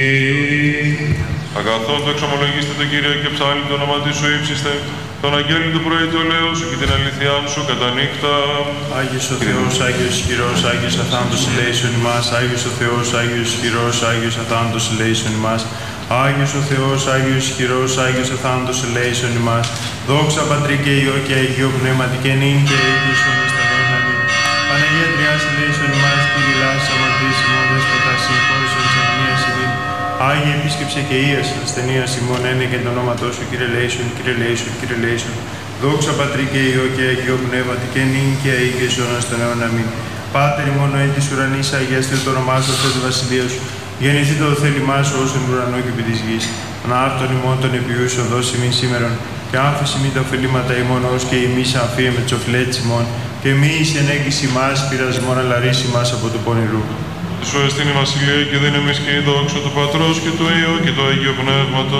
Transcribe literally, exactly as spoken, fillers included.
Αγαθόν το εξομολογήστε τον Κύριο και ψάλλει το όνομα της σου ύψιστε, τον αγγέλιο του πρωί του ελέου σου και την αληθειά σου κατά νύχτα. Άγιος ο Θεός, Άγιος ισχυρός, Άγιος αθάνατος ελέησον ημάς. Άγιος ο Θεός, Άγιος ισχυρός, Άγιος αθάνατος ελέησον ημάς. Άγιος ο Θεός, Άγιος ισχυρός, Άγιος αθάνατος ελέησον ημάς. Δόξα Πατρί και Υιό και Αγίο Πνεύματι και νυν και ήκησον εις τα αιώνα νυν. Παναγία Τριάς ελέησον ημάς, Κύριε λάης αμαρτίας ημών, δέσποτα συγχώρησον της αδυνίας ημών. Άγιε επίσκεψε και ίας ασθενείας ημών, ένε και το όνοματός σου, Κύριε λέησον, Κύριε λέησον, Κύριε λέησον. Δόξα Πατρί και Υιό και Αγίο Πνεύματι και νυν και ήκησον εις τον αιώνα νυν. Πάτερ ημών εν της ουρανής, αγιαστεί το όνομά σου, ορθές τη βασιλεία σου. Γεννηθεί το θέλημά σου ως εν ουρανό και επί της γης. Ανάρτων ημών των επιούσεων δώσει ημίν σήμερον, και άφηση μη τα ωφελήματα ημών ως και ημείς αμφίε με τις οφειλέτες ημών, και μη εις ενέγγιση μας πειρασμόν, αλλά ρίση μας από το πονηρού. Σου εστίν η βασιλεία και δύναμις και η δόξα του Πατρός και του Υιού και του Αγίου Πνεύματος.